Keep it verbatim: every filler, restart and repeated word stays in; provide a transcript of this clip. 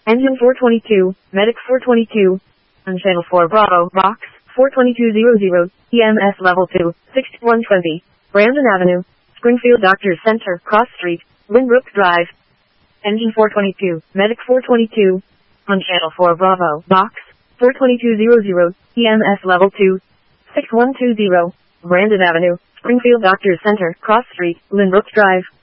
Engine four twenty-two, Medic four twenty-two, on Channel four Bravo, Box four twenty-two hundred, E M S Level two, sixty-one twenty, Brandon Avenue, Springfield Doctors Center, Cross Street, Lynbrook Drive. Engine four twenty-two, Medic four twenty-two, on Channel four Bravo, Box four twenty-two hundred, E M S Level two, sixty-one twenty, Brandon Avenue, Springfield Doctors Center, Cross Street, Lynbrook Drive.